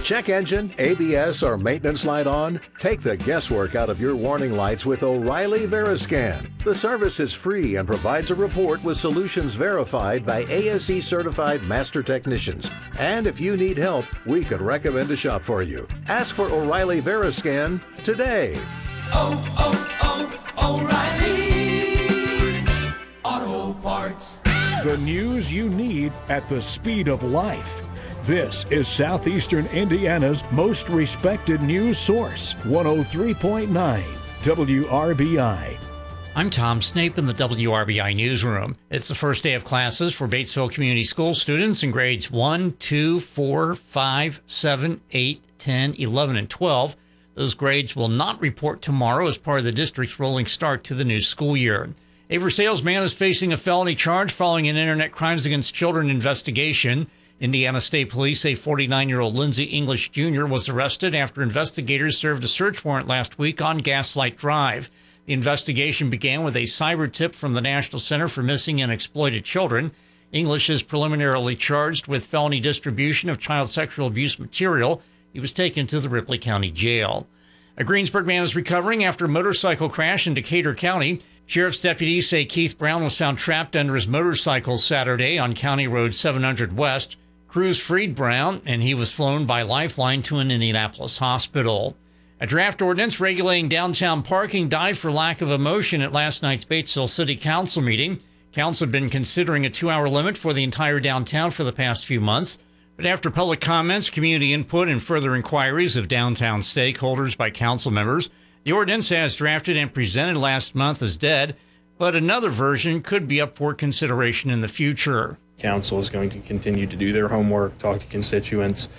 check engine, ABS, or maintenance light on? Take the guesswork out of your warning lights with O'Reilly Veriscan. The service is free and provides a report with solutions verified by ASE certified master technicians. And if you need help, we could recommend a shop for you. Ask for O'Reilly Veriscan today. O'Reilly Auto Parts. The news you need at the speed of life. This is Southeastern Indiana's most respected news source, 103.9 WRBI. I'm Tom Snape in the WRBI newsroom. It's the first day of classes for Batesville Community School students in grades 1, 2, 4, 5, 7, 8, 10, 11, and 12. Those grades will not report tomorrow as part of the district's rolling start to the new school year. A for sales man is facing a felony charge following an Internet Crimes Against Children investigation. Indiana State Police say 49-year-old Lindsay English Jr. was arrested after investigators served a search warrant last week on Gaslight Drive. The investigation began with a cyber tip from the National Center for Missing and Exploited Children. English is preliminarily charged with felony distribution of child sexual abuse material. He was taken to the Ripley County Jail. A Greensburg man is recovering after a motorcycle crash in Decatur County. Sheriff's deputies say Keith Brown was found trapped under his motorcycle Saturday on County Road 700 West. Crews freed Brown, and he was flown by Lifeline to an Indianapolis hospital. A draft ordinance regulating downtown parking died for lack of a motion at last night's Batesville City Council meeting. Council had been considering a 2-hour limit for the entire downtown for the past few months. But after public comments, community input, and further inquiries of downtown stakeholders by council members, the ordinance as drafted and presented last month is dead, but another version could be up for consideration in the future. Council is going to continue to do their homework, talk to constituents,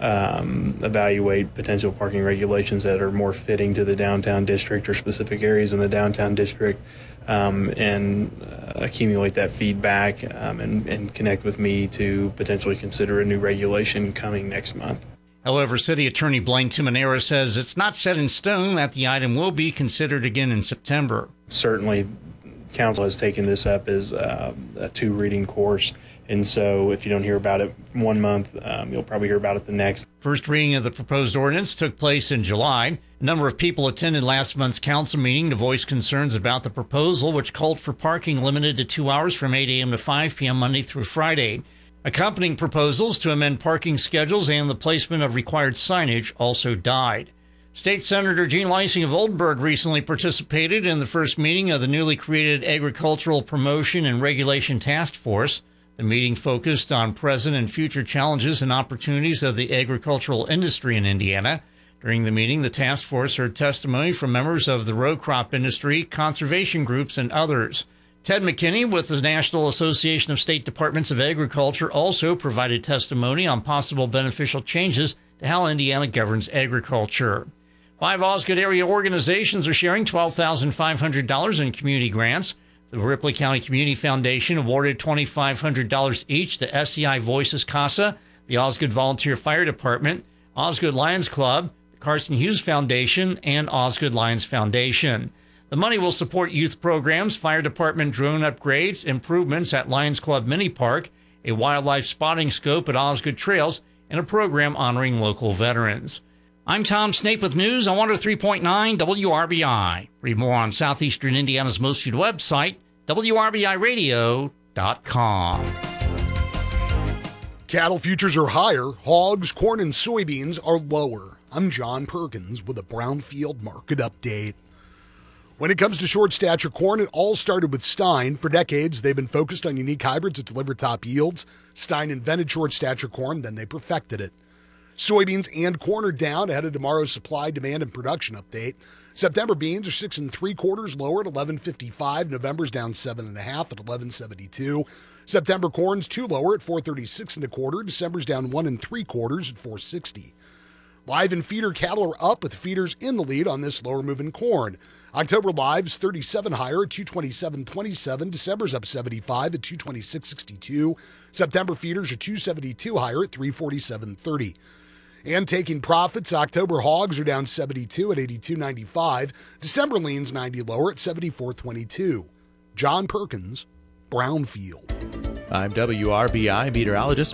evaluate potential parking regulations that are more fitting to the downtown district or specific areas in the downtown district, and accumulate that feedback and connect with me to potentially consider a new regulation coming next month. However, City Attorney Blaine Timonera says it's not set in stone that the item will be considered again in September. Certainly, Council has taken this up as a 2-reading course, and so if you don't hear about it 1 month, you'll probably hear about it the next. First reading of the proposed ordinance took place in July. A number of people attended last month's council meeting to voice concerns about the proposal, which called for parking limited to 2 hours from 8 a.m. to 5 p.m. Monday through Friday. Accompanying proposals to amend parking schedules and the placement of required signage also died. State Senator Gene Leising of Oldenburg recently participated in the first meeting of the newly created Agricultural Promotion and Regulation Task Force. The meeting focused on present and future challenges and opportunities of the agricultural industry in Indiana. During the meeting, the task force heard testimony from members of the row crop industry, conservation groups, and others. Ted McKinney with the National Association of State Departments of Agriculture also provided testimony on possible beneficial changes to how Indiana governs agriculture. 5 Osgood area organizations are sharing $12,500 in community grants. The Ripley County Community Foundation awarded $2,500 each to SEI Voices CASA, the Osgood Volunteer Fire Department, Osgood Lions Club, the Carson Hughes Foundation, and Osgood Lions Foundation. The money will support youth programs, fire department drone upgrades, improvements at Lions Club Mini Park, a wildlife spotting scope at Osgood Trails, and a program honoring local veterans. I'm Tom Snape with news on 103.9 WRBI. Read more on Southeastern Indiana's most viewed website, WRBIRadio.com. Cattle futures are higher, hogs, corn, and soybeans are lower. I'm John Perkins with a Brownfield market update. When it comes to short stature corn, it all started with Stein. For decades, they've been focused on unique hybrids that deliver top yields. Stein invented short stature corn, then they perfected it. Soybeans and corn are down ahead of tomorrow's supply, demand, and production update. September beans are 6 3/4 lower at 11.55. November's down 7.5 at 11.72. September corn's 2 lower at 4.36 1/4. December's down 1 3/4 at 4.60. Live and feeder cattle are up with feeders in the lead on this lower moving corn. October live's 37 higher at 227.27. December's up 75 at 226.62. September feeders are 272 higher at 347.30. And taking profits, October hogs are down 72 at 82.95. December leans 90 lower at 74.22. John Perkins, Brownfield. I'm WRBI meteorologist